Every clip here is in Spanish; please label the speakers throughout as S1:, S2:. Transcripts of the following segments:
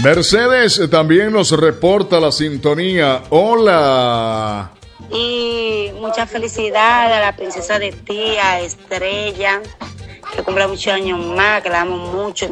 S1: Mercedes también nos reporta la sintonía. Hola.
S2: Y mucha felicidad a la princesa de tía, Estrella, que cumple muchos años más, que la amo mucho.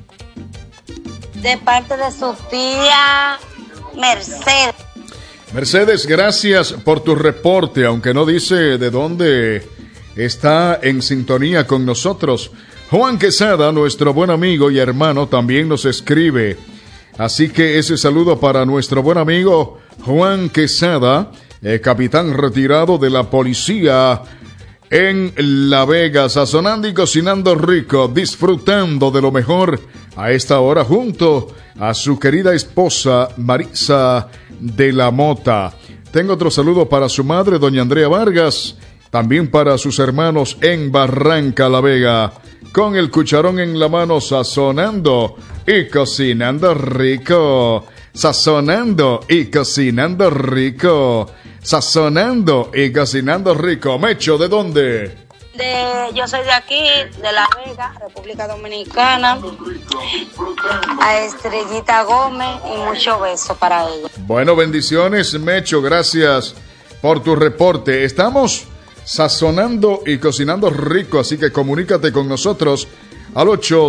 S2: De parte de su tía, Mercedes.
S1: Mercedes, gracias por tu reporte, aunque no dice de dónde está en sintonía con nosotros. Juan Quesada, nuestro buen amigo y hermano, también nos escribe. Así que ese saludo para nuestro buen amigo Juan Quesada, capitán retirado de la policía en La Vega, sazonando y cocinando rico, disfrutando de lo mejor a esta hora junto a su querida esposa Marisa de la Mota. Tengo otro saludo para su madre, doña Andrea Vargas, también para sus hermanos en Barranca La Vega, con el cucharón en la mano, sazonando y cocinando rico, sazonando y cocinando rico, sazonando y cocinando rico. Mecho, ¿de dónde?
S2: Yo soy de aquí, de La Vega, República Dominicana. A Estrellita Gómez y mucho beso para ella.
S1: Bueno, bendiciones, Mecho, gracias por tu reporte. Estamos sazonando y cocinando rico, así que comunícate con nosotros al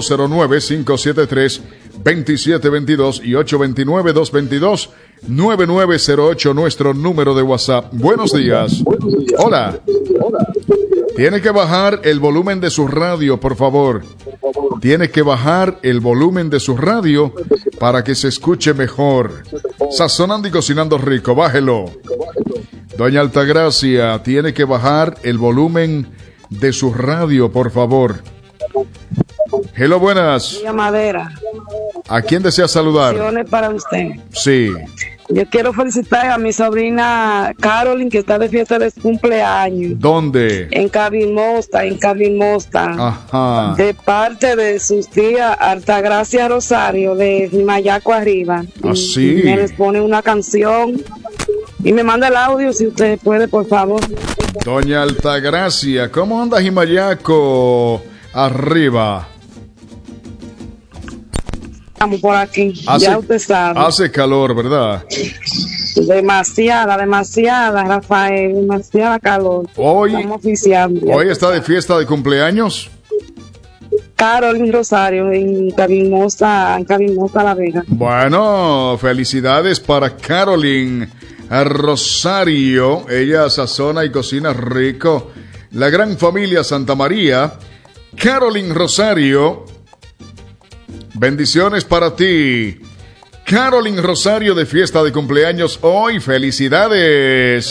S1: 809-573-2722 y 829-222-9908, nuestro número de WhatsApp. Buenos días. Hola. Tiene que bajar el volumen de su radio, por favor. Tiene que bajar el volumen de su radio para que se escuche mejor. Sazonando y cocinando rico, bájelo. Doña Altagracia, tiene que bajar el volumen de su radio, por favor. Hello, buenas.
S3: Madera.
S1: ¿A quién desea saludar?
S3: Para usted.
S1: Sí.
S3: Yo quiero felicitar a mi sobrina Carolyn, que está de fiesta de cumpleaños.
S1: ¿Dónde?
S3: En Cabimosta,
S1: Ajá.
S3: De parte de sus tías Altagracia Rosario, de Jimayaco arriba.
S1: Así.
S3: Me les pone una canción y me manda el audio, si usted puede, por favor.
S1: Doña Altagracia, ¿cómo anda Jimayaco arriba?
S3: Estamos por aquí, ya usted sabe.
S1: Hace calor, ¿verdad?
S3: Demasiada, Rafael, demasiada calor.
S1: Hoy está de fiesta de cumpleaños.
S3: Carolyn Rosario en Cabimosta, La Vega.
S1: Bueno, felicidades para Carolyn Rosario. Ella sazona y cocina rico. La gran familia Santa María. Carolyn Rosario, bendiciones para ti. Carolyn Rosario de fiesta de cumpleaños hoy. Felicidades.